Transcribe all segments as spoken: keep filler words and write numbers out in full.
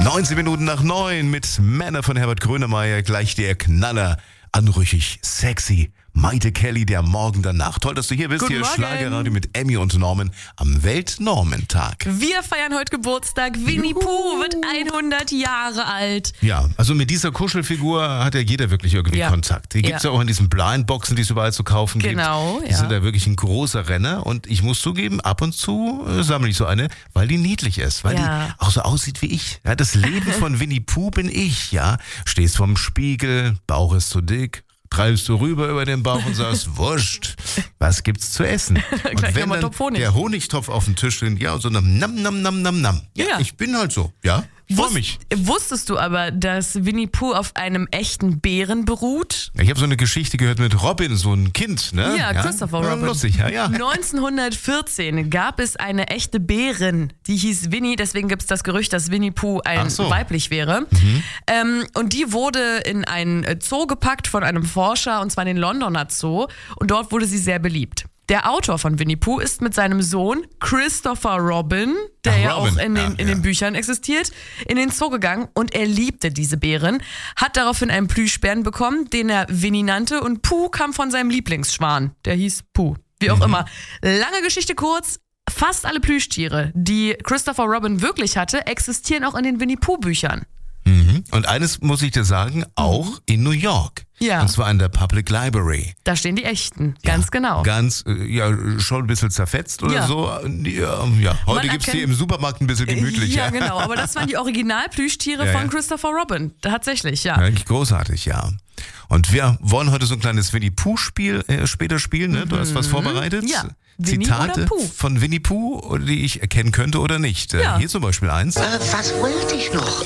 neunzehn Minuten nach neun mit Männer von Herbert Grönemeyer. Gleich der Knaller, anrüchig, sexy. Maite Kelly, der Morgen danach. Toll, dass du hier bist. Guten Hier Morgen. Schlagerradio mit Emmy und Norman am Weltnormentag. Wir feiern heute Geburtstag. Winnie Juhu. Pooh wird hundert Jahre alt. Ja, also mit dieser Kuschelfigur hat ja jeder wirklich irgendwie ja. Kontakt. Die gibt es ja. auch in diesen Blindboxen, die es überall zu kaufen genau, gibt. Die ja. sind da wirklich ein großer Renner. Und ich muss zugeben, ab und zu äh, sammle ich so eine, weil die niedlich ist. Weil ja. die auch so aussieht wie ich. Ja, das Leben von Winnie Pooh bin ich. Ja, stehst vorm Spiegel, Bauch ist zu dick. Treibst du rüber über den Bauch und sagst, wurscht, was gibt's zu essen? Und wenn dann Honig. der Honigtopf auf dem Tisch steht, ja, und so nam, nam, nam, nam, nam, nam. Ja, ja, ich bin halt so, ja, freu mich. Wusstest du aber, dass Winnie Pooh auf einem echten Bären beruht? Ich habe so eine Geschichte gehört mit Robin, so ein Kind, ne? Ja, Christopher ja, Robin. Lustig, ja, ja. neunzehnhundertvierzehn gab es eine echte Bärin, die hieß Winnie, deswegen gibt es das Gerücht, dass Winnie Pooh ein so. weiblich wäre. Mhm. Ähm, und die wurde in ein Zoo gepackt von einem Forscher, und zwar in den Londoner Zoo, und dort wurde sie sehr beliebt. Der Autor von Winnie Pooh ist mit seinem Sohn Christopher Robin, der Ach, ja Robin. auch in den, ja, in den ja. Büchern existiert, in den Zoo gegangen, und er liebte diese Bären, hat daraufhin einen Plüschbären bekommen, den er Winnie nannte, und Pooh kam von seinem Lieblingsschwan, der hieß Pooh, wie auch Mhm. immer. Lange Geschichte kurz, fast alle Plüschtiere, die Christopher Robin wirklich hatte, existieren auch in den Winnie Pooh Büchern. Mhm. Und eines muss ich dir sagen, auch mhm. in New York. Ja. Und zwar in der Public Library. Da stehen die echten, ganz ja, genau. Ganz, äh, ja, schon ein bisschen zerfetzt oder Ja. so. Ja, ja. Heute gibt es die im Supermarkt ein bisschen gemütlicher. Ja, genau. Aber das waren die Original-Plüschtiere ja, von ja. Christopher Robin. Tatsächlich, ja. Ja, eigentlich großartig, ja. Und wir wollen heute so ein kleines Winnie Pooh-Spiel äh, später spielen. Ne? Du hast was vorbereitet? Ja. Winnie Zitate oder Pooh? von Winnie Pooh, die ich erkennen könnte oder nicht. Äh, Ja. Hier zum Beispiel eins. Äh, was wollte ich noch?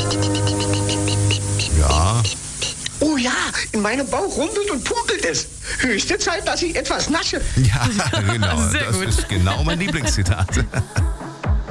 Ja. Oh ja, in meinem Bauch rumpelt und pumpelt es. Höchste Zeit, dass ich etwas nasche. Ja, genau. Sehr das gut. ist genau mein Lieblingszitat.